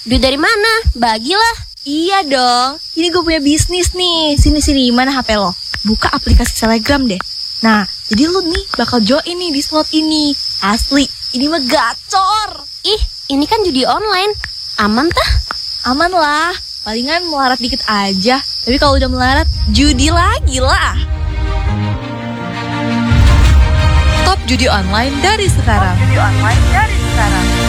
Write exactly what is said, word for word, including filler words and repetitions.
Duit dari mana? Bagilah. Iya dong, ini gue punya bisnis nih. Sini-sini, mana H P lo? Buka aplikasi Telegram deh. Nah, jadi lu nih bakal join nih di slot ini. Asli, ini mah gacor. Ih, ini kan judi online. Aman tah? Aman lah, palingan melarat dikit aja. Tapi kalau udah melarat, judi lagi lah. Top judi online dari sekarang. Judi online dari sekarang.